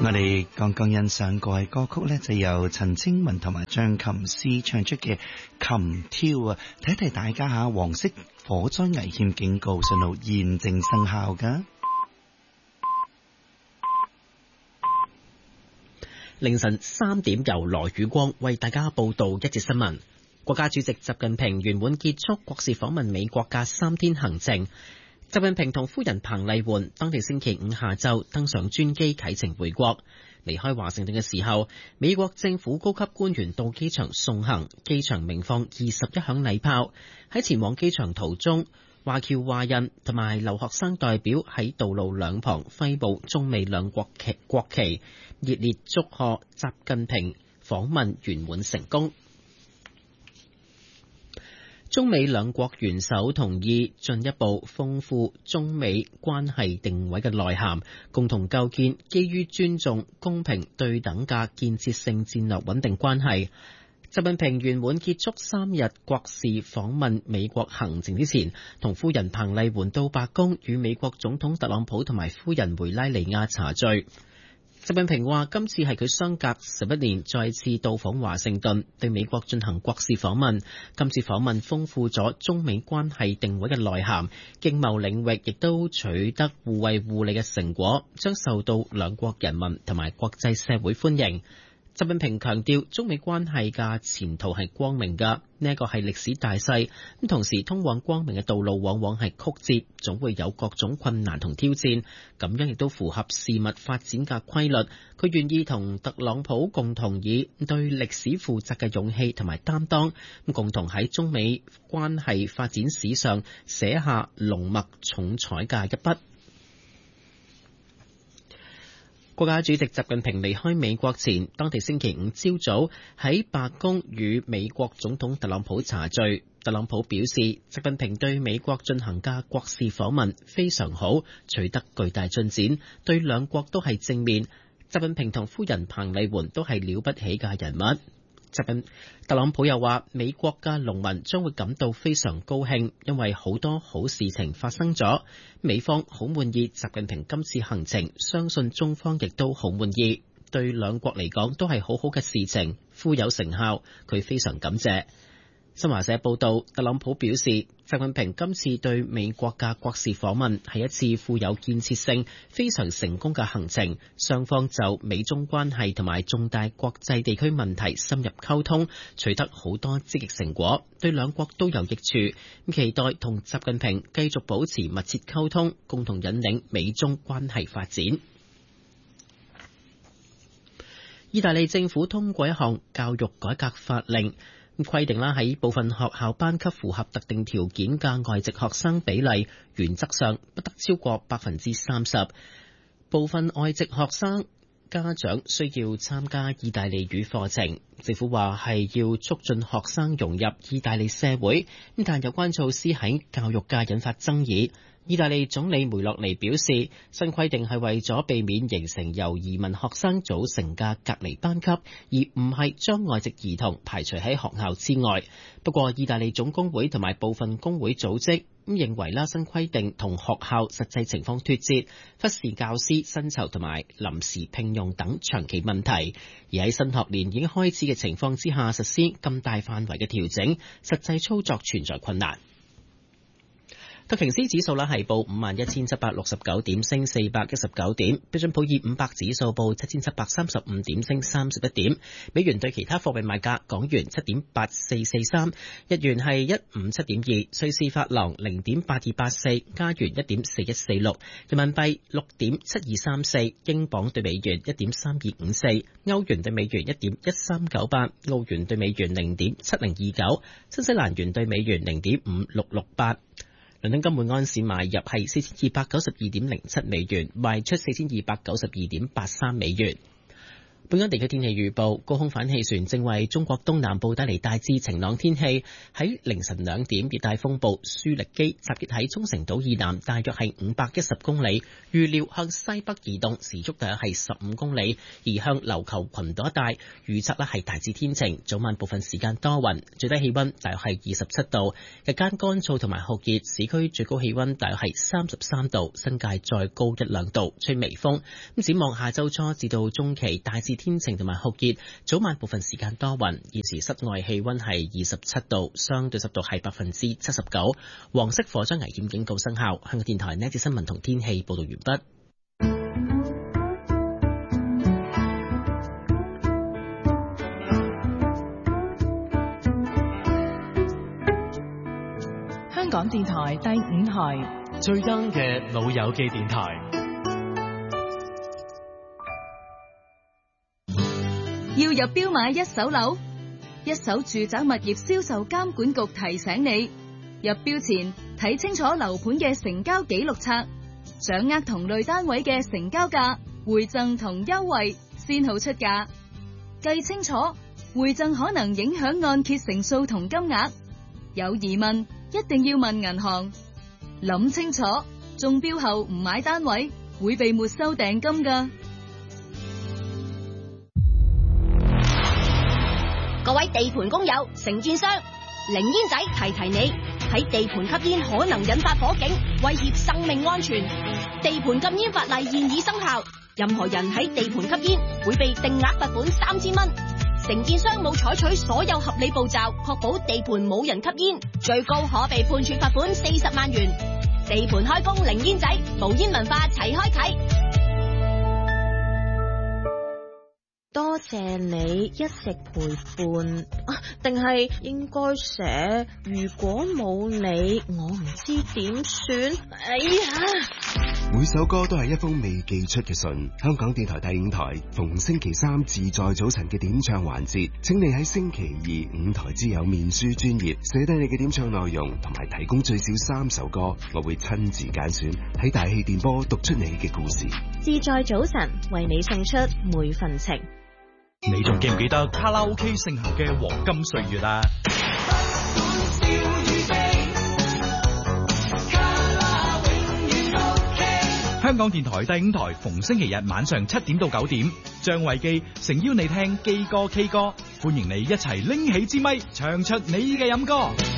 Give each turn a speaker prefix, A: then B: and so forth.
A: 我哋剛剛欣賞過嘅歌曲呢，就由陳清文同埋張琴師唱出嘅《琴挑》啊！提提大家下，黃色火災危險警告信號現正生效噶。
B: 凌晨3點，由羅宇光為大家報道一節新聞。國家主席習近平圓滿結束國事訪問美國嘅3天行程。習近平同夫人彭麗媛當地星期五下晝登上專機啟程回國。離開華盛頓嘅時候，美國政府高級官員到機場送行，機場鳴放21響禮炮。喺前往機場途中，華僑華人同埋留學生代表喺道路兩旁揮舞中美兩國國旗，熱烈祝賀習近平訪問圓滿成功。中美兩國元首同意進一步豐富中美關係定位嘅內涵，共同構建基於尊重、公平、對等嘅建設性戰略穩定關係。習近平圓滿結束3日國事訪問美國行程之前，同夫人彭麗媛到白宮與美國總統特朗普同埋夫人梅拉尼亞茶聚。習近平話：今次係佢相隔11年再次到訪華盛頓，對美國進行國事訪問。今次訪問豐富咗中美關係定位嘅內涵，經貿領域亦都取得互惠互利嘅成果，將受到兩國人民同埋國際社會歡迎。習近平強調，中美關係嘅前途係光明㗎，呢一個係歷史大勢。咁同時，通往光明嘅道路往往係曲折，總會有各種困難同挑戰。咁樣亦都符合事物發展嘅規律。佢願意同特朗普共同以對歷史負責嘅勇氣同埋擔當，共同喺中美關係發展史上寫下濃墨重彩嘅一筆。國家主席習近平離開美國前，當地星期五朝早喺白宮與美國總統特朗普茶聚。特朗普表示，習近平對美國進行嘅國事訪問非常好，取得巨大進展，對兩國都係正面。習近平同夫人彭麗媛都係了不起嘅人物。特朗普又話，美國嘅農民將會感到非常高興，因為好多好事情發生咗。美方好滿意習近平今次行程，相信中方亦都好滿意，對兩國嚟講都係好好嘅事情，富有成效，佢非常感謝。新華社報道，特朗普表示，習近平今次對美國嘅國事訪問係一次富有建設性、非常成功嘅行程，雙方就美中關係同埋重大國際地區問題深入溝通，取得好多積極成果，對兩國都有益處。期待同習近平繼續保持密切溝通，共同引領美中關係發展。意大利政府通過一項教育改革法令，規定喺部分學校班級符合特定條件嘅外籍學生比例，原則上不得超過30%。部分外籍學生家長需要參加意大利語課程。政府話係要促進學生融入意大利社會，但有關措施喺教育界引發爭議。意大利總理梅洛尼表示，新規定係為咗避免形成由移民學生組成嘅隔離班級，而唔係將外籍兒童排除喺學校之外。不過，意大利總工會同埋部分工會組織認為新規定同學校實際情況脫節，忽視教師薪酬同埋臨時聘用等長期問題。而喺新學年已經開始嘅情況之下實施咁大範圍嘅調整，實際操作存在困難。道瓊斯指數係報51,769點，升419點；標準普爾500指數報7,735點，升31點。美元對其他貨幣賣價：港元7.8443，日元係157.2，瑞士法郎0.8284，加元1.4146，人民幣6.7234，英鎊對美元1.3254，歐元對美元1.1398，澳元對美元0.7029，新西蘭元對美元0.5668。倫敦金每安士買入係4292.07美元，賣出4292.83美元。 本港地區天氣預報，高空反氣旋正為中國東南部帶嚟大致晴朗天氣。喺凌晨2點，熱帶風暴舒力基集結喺沖繩島以南，大約係510公里，預料向西北移動，時速大約係15公里，移向琉球群島一帶。預測係大致天晴，早晚部分時間多雲，最低氣溫大約係27度，日間乾燥同埋酷熱，市區最高氣溫大約係33度，新界再高1-2度，吹微風。咁展望下周初至到中期，大致天晴同埋酷熱，早晚部分時間多雲。現時室外氣溫係27度，相對濕度係79%。黃色火災危險警告生效。香港電台呢節新聞同天氣報道完畢。
C: 香港電台第5台
D: 最 young 嘅老友記電台。
E: 要入標買一手樓，一手住宅物業銷售監管局提醒你，入標前睇清楚樓盤嘅成交記錄冊，掌握同類單位嘅成交價、回贈同優惠，先好出價。計清楚，回贈可能影響按揭成數同金額。有疑問，一定要問銀行。諗清楚，中標後唔買單位，會被沒收訂金㗎。
F: 各位地盤工友、承建商，零煙仔提提你，喺地盤吸煙可能引發火警，威脅生命安全。地盤禁煙法例現已生效，任何人喺地盤吸煙會被定額罰款3000蚊。承建商冇採取所有合理步驟，確保地盤冇人吸煙，最高可被判處罰款40萬元。地盤開工零煙仔，無煙文化齊開啟。
G: 多謝你一直陪伴定係應該寫如果冇你，我唔知點算。哎呀，
H: 每首歌都係一封未寄出嘅信。香港電台第5台逢星期3自在早晨嘅點唱環節，請你喺星期2 5台之友面書專頁寫低你嘅點唱內容，同埋提供最少3首歌，我會親自揀選喺大氣電波讀出你嘅故事。
G: 自在早晨為你送出每份情。
D: 你仲記唔記得卡拉 OK 盛行嘅黃金歲月啊？香港電台第5台逢星期日晚上7點到9點，張偉基誠邀你聽基歌 K 歌，歡迎你一齊拎起支咪唱出你嘅飲歌。